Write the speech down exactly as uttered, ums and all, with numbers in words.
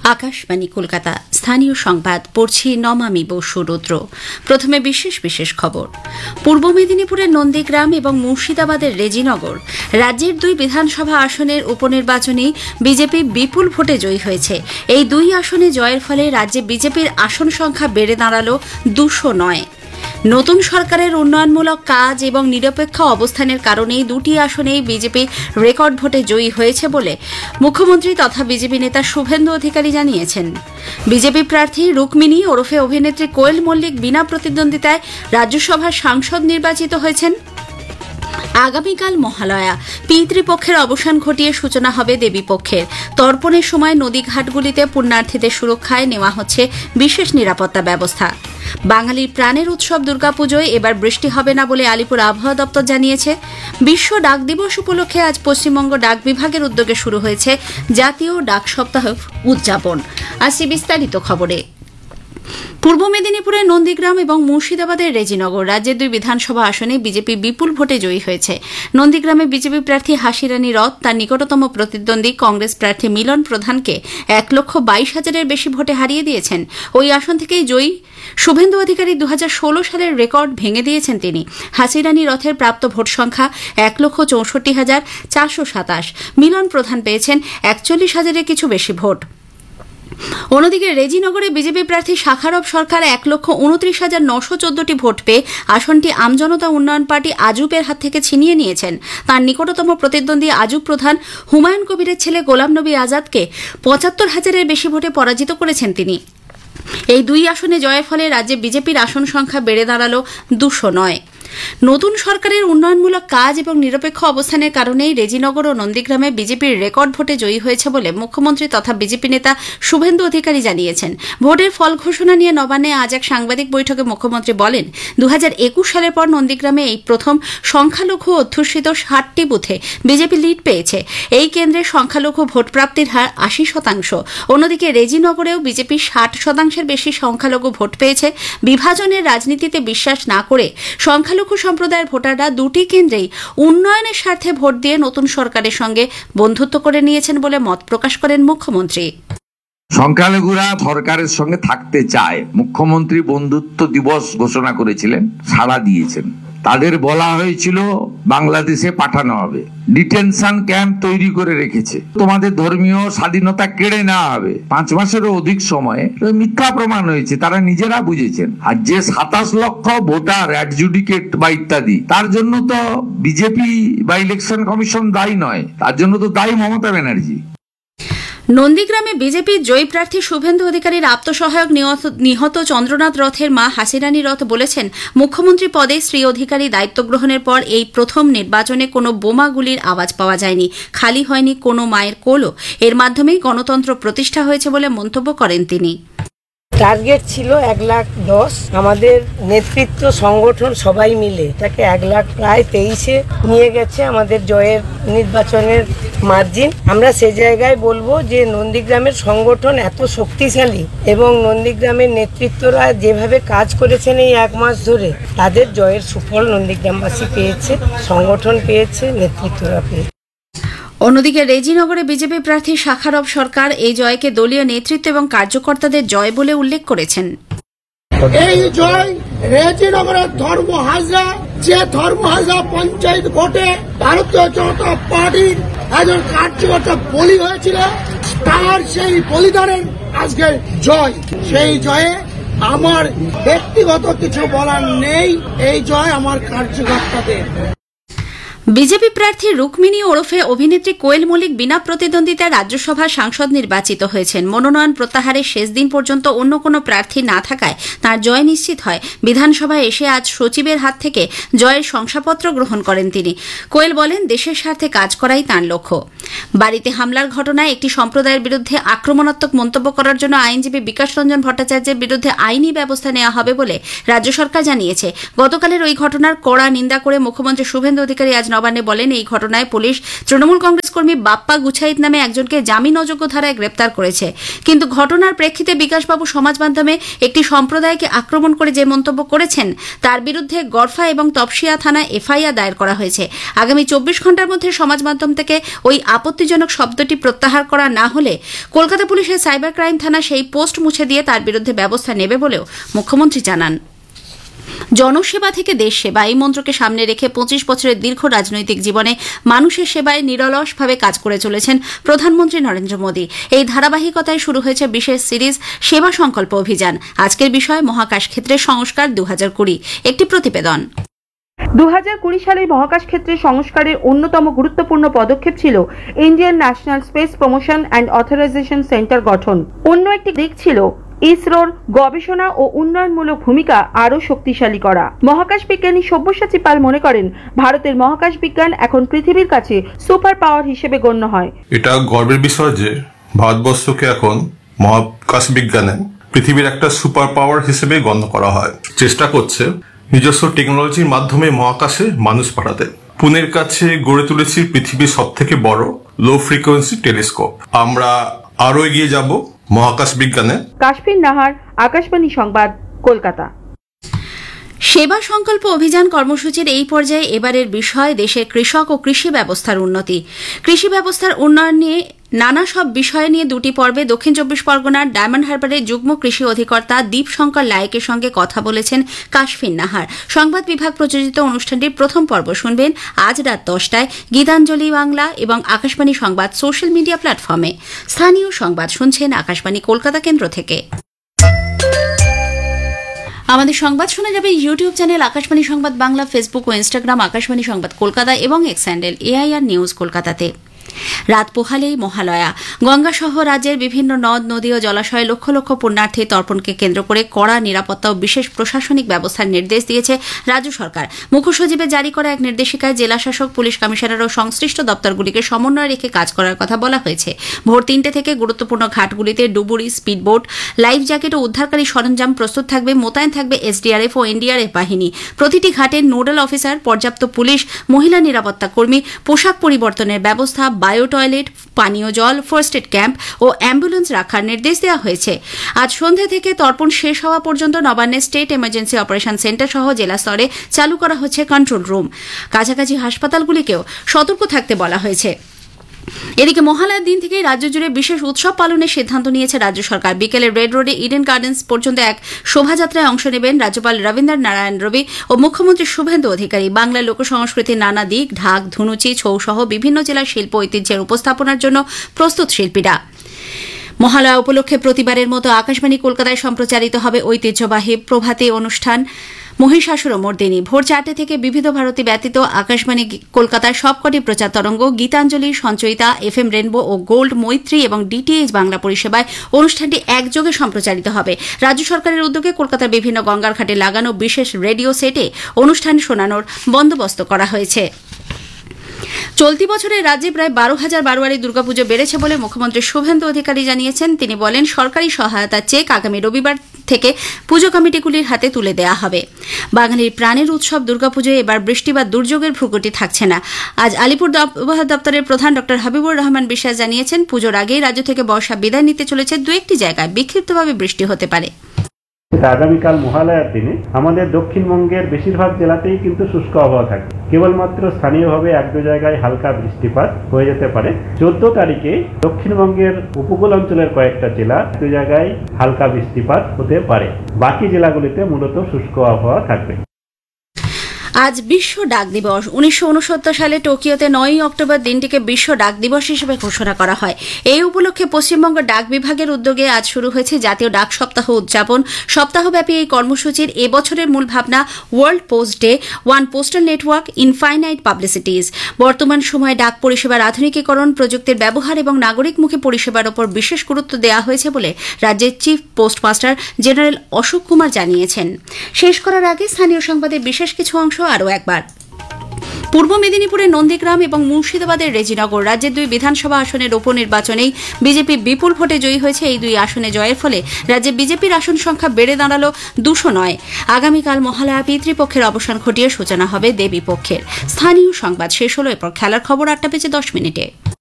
আকাশবাণী কলকাতা স্থানীয় সংবাদ পড়ছি নমামি বসু রুদ্র। প্রথমে বিশেষ বিশেষ খবর। পূর্ব মেদিনীপুরের নন্দীগ্রাম এবং মুর্শিদাবাদের রেজিনগর রাজ্যের দুই বিধানসভা আসনের উপনির্বাচনে বিজেপি বিপুল ভোটে জয়ী হয়েছে। এই দুই আসনে জয়ের ফলে রাজ্যে বিজেপির আসন সংখ্যা বেড়ে দাঁড়াল দুশো নয়। নতুন সরকারের উন্নয়নমূলক কাজ এবং নিরপেক্ষ অবস্থানের কারণেই দুটি আসনেই বিজেপি রেকর্ড ভোটে জয়ী হয়েছে বলে মুখ্যমন্ত্রী তথা বিজেপি নেতা শুভেন্দু অধিকারী জানিয়েছেন। বিজেপি প্রার্থী রুক্মিণী ওরফে অভিনেত্রী কোয়েল মল্লিক বিনা প্রতিদ্বন্দ্বিতায় রাজ্যসভার সাংসদ নির্বাচিত হয়েছেন। আগামীকাল মহালয়া, পিতৃপক্ষের অবসান ঘটিয়ে সূচনা হবে দেবীপক্ষের। তর্পণের সময় নদীঘাটগুলিতে পুণ্যার্থীদের সুরক্ষায় নেওয়া হচ্ছে বিশেষ নিরাপত্তা ব্যবস্থা। বাঙালির প্রাণের উৎসব দুর্গাপুজোয় এবার বৃষ্টি হবে না বলে আলিপুর আবহাওয়া দপ্তর জানিয়েছে। বিশ্ব ডাক দিবস উপলক্ষে আজ পশ্চিমবঙ্গ ডাক বিভাগের উদ্যোগে শুরু হয়েছে জাতীয় ডাক সপ্তাহ উদযাপন। আসছি বিস্তারিত খবরে। পূর্ব মেদিনীপুরের নন্দীগ্রাম এবং মুর্শিদাবাদের রেজিনগর রাজ্যের দুই বিধানসভা আসনে বিজেপি বিপুল ভোটে জয়ী হয়েছে। নন্দীগ্রামে বিজেপি প্রার্থী হাসিরানী রথ তার নিকটতম প্রতিদ্বন্দ্বী কংগ্রেস প্রার্থী মিলন প্রধানকে এক লক্ষ বাইশ হাজারের বেশি ভোটে হারিয়ে দিয়েছেন। ওই আসন থেকেই জয়ী শুভেন্দু অধিকারী দু হাজার ষোলো সালের রেকর্ড ভেঙে দিয়েছেন তিনি। হাসিরানী রথের প্রাপ্ত ভোট সংখ্যা এক লক্ষ চৌষট্টি হাজার চারশো সাতাশ। মিলন প্রধান পেয়েছেন একচল্লিশ হাজারের কিছু বেশি ভোট। অন্যদিকে রেজিনগরে বিজেপি প্রার্থী শাখারব সরকার এক লক্ষ উনত্রিশ হাজার নশো চোদ্দটি ভোট পেয়ে আসনটি আমজনতা উন্নয়ন পার্টি আজুপের হাত থেকে ছিনিয়ে নিয়েছেন। তার নিকটতম প্রতিদ্বন্দ্বী আজুপ প্রধান হুমায়ুন কবিরের ছেলে গোলাম নবী আজাদকে পঁচাত্তর হাজারের বেশি ভোটে পরাজিত করেছেন তিনি। এই দুই আসনে জয়ের ফলে রাজ্যে বিজেপির আসন সংখ্যা বেড়ে দাঁড়াল দুশো নয়। নতুন সরকারের উন্নয়নমূলক কাজ এবং নিরপেক্ষ অবস্থানের কারণেই রেজিনগর ও নন্দীগ্রামে বিজেপির রেকর্ড ভোটে জয়ী হয়েছে বলে মুখ্যমন্ত্রী তথা বিজেপি নেতা শুভেন্দু অধিকারী জানিয়েছেন। ভোটের ফল ঘোষণা নিয়ে নবান্নে আজ এক সাংবাদিক বৈঠকে মুখ্যমন্ত্রী বলেন, দু হাজার একুশ সালের পর নন্দীগ্রামে এই প্রথম সংখ্যালঘু অধ্যুষিত ষাটটি বুথে বিজেপি লিড পেয়েছে। এই কেন্দ্রের সংখ্যালঘু ভোট প্রাপ্তির হার আশি শতাংশ। অন্যদিকে রেজিনগরেও বিজেপি ষাট শতাংশের বেশি সংখ্যালঘু ভোট পেয়েছে। বিভাজনের রাজনীতিতে বিশ্বাস না করে সংখ্যালঘু সম্প্রদায়ের ভোটাররা দুটি কেন্দ্রেই উন্নয়নের স্বার্থে ভোট দিয়ে নতুন সরকারের সঙ্গে বন্ধুত্ব করে নিয়েছেন বলে মত প্রকাশ করেন মুখ্যমন্ত্রী। সংখ্যালঘুরা সরকারের সঙ্গে থাকতে চায়। মুখ্যমন্ত্রী বন্ধুত্ব দিবস ঘোষণা করেছিলেন, সাড়া দিয়েছেন। তাদের বলা হয়েছিল বাংলাদেশে পাঠানো হবে, ডিটেনশন ক্যাম্প তৈরি করে রেখেছে, তোমাদের ধর্মীয় স্বাধীনতা কেড়ে নেওয়া হবে। পাঁচ মাসেরও অধিক সময়ে মিথ্যা প্রমাণ হয়েছে, তারা নিজেরা বুঝেছেন। আর যে সাতাশ লক্ষ ভোটার অ্যাডজুডিকেট বা ইত্যাদি, তার জন্য তো বিজেপি বা ইলেকশন কমিশন দায়ী নয়, তার জন্য তো দায়ী মমতা ব্যানার্জি। নন্দীগ্রামে বিজেপির জয়ী প্রার্থী শুভেন্দু অধিকারীর আত্মসহায়ক নিহত চন্দ্রনাথ রথের মা হাসিরানী রথ বলেছেন, মুখ্যমন্ত্রী পদে শ্রী অধিকারী দায়িত্ব গ্রহণের পর এই প্রথম নির্বাচনে কোনো বোমাগুলির আওয়াজ পাওয়া যায়নি, খালি হয়নি কোনো মায়ের কোলও। এর মাধ্যমেই গণতন্ত্র প্রতিষ্ঠা হয়েছে বলে মন্তব্য করেন তিনি। টার্গেট ছিল এক লাখ দশ। আমাদের নেতৃত্ব সংগঠন সবাই মিলে তাকে এক লাখ প্রায় তেইশে নিয়ে গেছে আমাদের জয়ের নির্বাচনের মার্জিন। আমরা সে জায়গায় বলবো যে নন্দীগ্রামের সংগঠন এত শক্তিশালী এবং নন্দীগ্রামের নেতৃত্বরা যেভাবে কাজ করেছেন এই এক মাস ধরে, তাদের জয়ের সুফল নন্দীগ্রামবাসী পেয়েছে, সংগঠন পেয়েছে, নেতৃত্বরা পেয়েছে। অন্যদিকে রেজিনগরে বিজেপি প্রার্থী শাখারব সরকার এই জয়কে দলীয় নেতৃত্ব এবং কার্যকর্তাদের জয় বলে উল্লেখ করেছেন। এই জয় রেজিনগরের ধর্মহাজরা, যে ধর্মহাজরা পঞ্চায়েত ভোটে ভারতীয় জনতা পার্টির একজন কার্যকর্তা বলি হয়েছিল, তার সেই বলিদানের আজকে জয়। সেই জয়ে আমার ব্যক্তিগত কিছু বলার নেই, এই জয় আমার কার্যকর্তাদের। বিজেপি প্রার্থী রুক্মিণী ওরফে অভিনেত্রী কোয়েল মল্লিক বিনা প্রতিদ্বন্দ্বিতায় রাজ্যসভার সাংসদ নির্বাচিত হয়েছেন। মনোনয়ন প্রত্যাহারের শেষ দিন পর্যন্ত অন্য কোনো প্রার্থী না থাকায় তাঁর জয় নিশ্চিত হয়। বিধানসভায় এসে আজ সচিবের হাত থেকে জয়ের শংসাপত্র গ্রহণ করেন তিনি। কোয়েল বলেন, দেশের স্বার্থে কাজ করাই তাঁর লক্ষ্য। বাড়িতে হামলার ঘটনায় একটি সম্প্রদায়ের বিরুদ্ধে আক্রমণাত্মক মন্তব্য করার জন্য আইনজীবী বিকাশ রঞ্জন ভট্টাচার্যের বিরুদ্ধে আইনি ব্যবস্থা নেওয়া হবে বলে রাজ্য সরকার জানিয়েছে। গতকালের ওই ঘটনার কড়া নিন্দা করে মুখ্যমন্ত্রী শুভেন্দু অধিকারী আজ নবান্নে বলেন, এই ঘটনায় পুলিশ তৃণমূল কংগ্রেস কর্মী বাপ্পা গুছাইত নামে একজনকে জামিন অযোগ্য ধারায় গ্রেপ্তার করেছে। কিন্তু ঘটনার প্রেক্ষিতে বিকাশবাবু সমাজ মাধ্যমে একটি সম্প্রদায়কে আক্রমণ করে যে মন্তব্য করেছেন তার বিরুদ্ধে গড়ফা এবং তপসিয়া থানায় এফআইআর দায়ের করা হয়েছে। আগামী চব্বিশ ঘন্টার মধ্যে সমাজ মাধ্যম থেকে ওই আপত্তিজনক শব্দটি প্রত্যাহার করা না হলে কলকাতা পুলিশের সাইবার ক্রাইম থানা সেই পোস্ট মুছে দিয়ে তার বিরুদ্ধে ব্যবস্থা নেবে বলেও মুখ্যমন্ত্রী জানান। জনসেবা থেকে দেশ সেবা এই মন্ত্রকে সামনে রেখে পঁচিশ বছরের দীর্ঘ রাজনৈতিক জীবনে মানুষের সেবায় নিরলসভাবে কাজ করে চলেছেন প্রধানমন্ত্রী নরেন্দ্র মোদী। এই ধারাবাহিকতায় শুরু হয়েছে বিশেষ সিরিজ সেবা সংকল্প অভিযান। আজকের বিষয় মহাকাশ ক্ষেত্রে সংস্কার দু হাজার কুড়ি। একটি প্রতিবেদন। দু হাজার কুড়ি সালে মহাকাশ ক্ষেত্রে সংস্কারের অন্যতম গুরুত্বপূর্ণ পদক্ষেপ ছিল Indian national space promotion and authorisation centre গঠন। অন্য একটি দিক ছিল ইসরোর গবেষণা ও উন্নয়নমূলক ভূমিকা আরও শক্তিশালী করা। মহাকাশ বিজ্ঞানী সব্যসাচী পাল মনে করেন, ভারতের মহাকাশ বিজ্ঞান এখন পৃথিবীর কাছে সুপার পাওয়ার হিসেবে গণ্য হয়। এটা গর্বের বিষয় যে ভারতবর্ষকে এখন মহাকাশ বিজ্ঞানে পৃথিবীর একটা সুপার পাওয়ার হিসেবে গণ্য করা হয়। চেষ্টা করছে নিজস্ব টেকনোলজির মাধ্যমে মহাকাশে মানুষ পাঠাতে। পুনের কাছে গড়ে তুলেছি পৃথিবীর সব থেকে বড় লো ফ্রিকোয়েন্সি টেলিস্কোপ। আমরা আরো এগিয়ে যাব মহাকাশ বিজ্ঞানে। কাশ্মীর নাহার, আকাশবাণী সংবাদ, কলকাতা। সেবা সংকল্প অভিযান কর্মসূচির এই পর্যায়ে এবারের বিষয় দেশের কৃষক ও কৃষি ব্যবস্থার উন্নতি। কৃষি ব্যবস্থার উন্নয়ন নিয়ে নানা সব বিষয় নিয়ে দুটি পর্বে দক্ষিণ চব্বিশ পরগনার ডায়মন্ড হারবারের যুগ্ম কৃষি অধিকর্তা দীপশঙ্কর লায়েকের সঙ্গে কথা বলেছেন কাশফিন নাহার। সংবাদ বিভাগ প্রযোজিত অনুষ্ঠানটির প্রথম পর্ব শুনবেন আজ রাত দশটায় গীতাঞ্জলি বাংলা এবং আকাশবাণী সংবাদ সোশ্যাল মিডিয়া প্ল্যাটফর্মে। স্থানীয় সংবাদ শুনছেন আকাশবাণী কলকাতা কেন্দ্র থেকে। আমাদের সংবাদ শোনা যাবে ইউটিউব চ্যানেল আকাশবাণী সংবাদ বাংলা, ফেসবুক ও ইনস্টাগ্রাম আকাশবাণী সংবাদ কলকাতা এবং এক্স হ্যান্ডেল এআইআর নিউজ কলকাতাতে। রাত পোহালেই মহালয়া। গঙ্গাসহ রাজ্যের বিভিন্ন নদ নদী ও জলাশয়ে লক্ষ লক্ষ পুণ্যার্থী তর্পণকে কেন্দ্র করে কড়া নিরাপত্তা ও বিশেষ প্রশাসনিক ব্যবস্থার নির্দেশ দিয়েছে রাজ্য সরকার। মুখ্য সচিবের জারি করা এক নির্দেশিকায় জেলাশাসক, পুলিশ কমিশনার ও সংশ্লিষ্ট দপ্তরগুলিকে সমন্বয় রেখে কাজ করার কথা বলা হয়েছে। ভোর তিনটে থেকে গুরুত্বপূর্ণ ঘাটগুলিতে ডুবুরি, স্পিডবোট, লাইফ জ্যাকেট ও উদ্ধারকারী সরঞ্জাম প্রস্তুত থাকবে। মোতায়েন থাকবে এসডিআরএফ ও এনডিআরএফ বাহিনী। প্রতিটি ঘাটের নোডাল অফিসার, পর্যাপ্ত পুলিশ, মহিলা নিরাপত্তা কর্মী, পোশাক পরিবর্তনের ব্যবস্থা, বায়ো টয়লেট, পানীয় জল, ফার্স্ট এড ক্যাম্প ও অ্যাম্বুলেন্স রাখার নির্দেশ দেওয়া হয়েছে। আজ সন্ধ্যা থেকে তর্পণ শেষ হওয়া পর্যন্ত নবান্নের স্টেট এমার্জেন্সি অপারেশন সেন্টার সহ জেলা স্তরে চালু করা হচ্ছে কন্ট্রোল রুম। কাছাকাছি হাসপাতালগুলিকেও সতর্ক থাকতে বলা হয়েছে। এদিকে মহালয়ার দিন থেকেই রাজ্য জুড়ে বিশেষ উৎসব পালনের সিদ্ধান্ত নিয়েছে রাজ্য সরকার। বিকেলে রেড রোডে ইডেন গার্ডেন্স পর্যন্ত এক শোভাযাত্রায় অংশ নেবেন রাজ্যপাল রবীন্দ্র নারায়ণ রবি ও মুখ্যমন্ত্রী শুভেন্দু অধিকারী। বাংলা লোকসংস্কৃতির নানা দিক, ঢাক, ধুনুচি, ছৌ সহ বিভিন্ন জেলার শিল্প ঐতিহ্যের উপস্থাপনার জন্য প্রস্তুত শিল্পীরা। মহালয়া উপলক্ষে প্রতিবারের মতো আকাশবাণী কলকাতায় সম্প্রচারিত হবে ঐতিহ্যবাহী প্রভাতী অনুষ্ঠান মহিষাসুর মর্দিনী। ভোর চারটে থেকে বিবিধ ভারতী ব্যতীত আকাশবাণী কলকাতার সবকটি প্রচার তরঙ্গ, Gitanjali, Sanchayita, F M rainbow ও গোল্ড, মৈত্রী এবং ডিটিএইচ বাংলা পরিষেবায় অনুষ্ঠানটি একযোগে সম্প্রচারিত হবে। রাজ্য সরকারের উদ্যোগে কলকাতার বিভিন্ন গঙ্গার ঘাটে লাগানো বিশেষ রেডিও সেটে অনুষ্ঠান শোনানোর বন্দোবস্ত করা হয়েছে। চলতি বছরে রাজ্যে প্রায় বারো হাজার বারোয়ারি দুর্গাপুজো বেড়েছে বলে মুখ্যমন্ত্রী শুভেন্দু অধিকারী জানিয়েছেন। তিনি বলেন, সরকারি সহায়তার চেক আগামী রবিবার থেকে পুজো কমিটিগুলির হাতে তুলে দেওয়া হবে। বাঙালির প্রাণের উৎসব দুর্গাপুজোয় এবার বৃষ্টি বা দুর্যোগের ভ্রুকুটি থাকছে না। আজ আলিপুর আবহাওয়া দপ্তরের প্রধান ডক্টর হাবিবুর রহমান বিশ্বাস জানিয়েছেন, পুজোর আগেই রাজ্য থেকে বর্ষা বিদায় নিতে চলেছে। দু একটি জায়গায় বিক্ষিপ্তভাবে বৃষ্টি হতে পারে। আগামীকাল মহালয়ার দিনে আমাদের দক্ষিণবঙ্গের বেশিরভাগ জেলাতেই কিন্তু শুষ্ক আবহাওয়া থাকবে। কেবলমাত্র স্থানীয়ভাবে এক দু জায়গায় হালকা বৃষ্টিপাত হয়ে যেতে পারে। চোদ্দ তারিখে দক্ষিণবঙ্গের উপকূল অঞ্চলের কয়েকটা জেলা দু জায়গায় হালকা বৃষ্টিপাত হতে পারে। বাকি জেলাগুলিতে মূলত শুষ্ক আবহাওয়া থাকবে। আজ বিশ্ব ডাক দিবস। উনিশশো উনসত্তর সালে টোকিওতে নয়ই অক্টোবর দিনটিকে বিশ্ব ডাক দিবস হিসেবে ঘোষণা করা হয়। এই উপলক্ষে পশ্চিমবঙ্গ ডাক বিভাগের উদ্যোগে আজ শুরু হয়েছে জাতীয় ডাক সপ্তাহ উদযাপন। সপ্তাহব্যাপী এই কর্মসূচির এবছরের মূল ভাবনা world post day, one postal network, infinite পাবলিসিটিজ। বর্তমান সময়ে ডাক পরিষেবার আধুনিকীকরণ, প্রযুক্তির ব্যবহার এবং নাগরিকমুখী পরিষেবার ওপর বিশেষ গুরুত্ব দেওয়া হয়েছে বলে রাজ্যের chief postmaster general Ashok Kumar জানিয়েছেন। শেষ করার আগে স্থানীয় সংবাদের বিশেষ কিছু অংশ আরও একবার। পূর্ব মেদিনীপুরের নন্দীগ্রাম এবং মুর্শিদাবাদের রেজিনগর রাজ্যের দুই বিধানসভা আসনের উপনির্বাচনেই বিজেপি বিপুল ভোটে জয়ী হয়েছে। এই দুই আসনে জয়ের ফলে রাজ্যে বিজেপির আসন সংখ্যা বেড়ে দাঁড়ালো দুশো নয়। আগামীকাল মহালয়া পিতৃপক্ষের অবসান ঘটিয়ে সূচনা হবে দেবী পক্ষের। স্থানীয় সংবাদ শেষ হলো। এরপর খেলার খবর আটটা বেজে দশ মিনিটে।